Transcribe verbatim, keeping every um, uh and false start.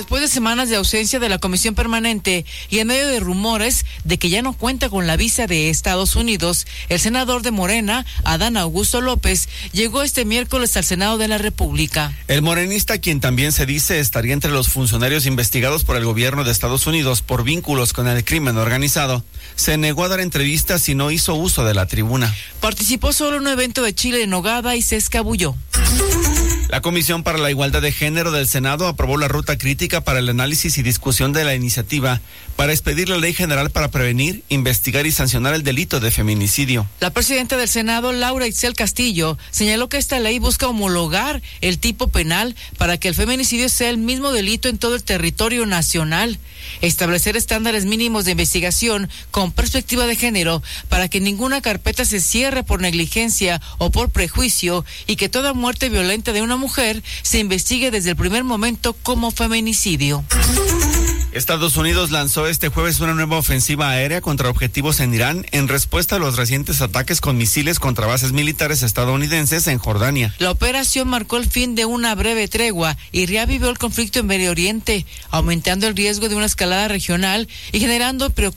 Después de semanas de ausencia de la Comisión Permanente y en medio de rumores de que ya no cuenta con la visa de Estados Unidos, el senador de Morena, Adán Augusto López, llegó este miércoles al Senado de la República. El morenista, quien también se dice estaría entre los funcionarios investigados por el gobierno de Estados Unidos por vínculos con el crimen organizado, se negó a dar entrevistas y no hizo uso de la tribuna. Participó solo en un evento de chile en nogada y se escabulló. La Comisión para la Igualdad de Género del Senado aprobó la ruta crítica para el análisis y discusión de la iniciativa para expedir la Ley General para prevenir, investigar y sancionar el delito de feminicidio. La presidenta del Senado, Laura Itzel Castillo, señaló que esta ley busca homologar el tipo penal para que el feminicidio sea el mismo delito en todo el territorio nacional, establecer estándares mínimos de investigación con perspectiva de género para que ninguna carpeta se cierre por negligencia o por prejuicio y que toda muerte violenta de una mujer se investigue desde el primer momento como feminicidio. Estados Unidos lanzó este jueves una nueva ofensiva aérea contra objetivos en Irán en respuesta a los recientes ataques con misiles contra bases militares estadounidenses en Jordania. La operación marcó el fin de una breve tregua y reavivó el conflicto en Medio Oriente, aumentando el riesgo de una escalada regional y generando preocupación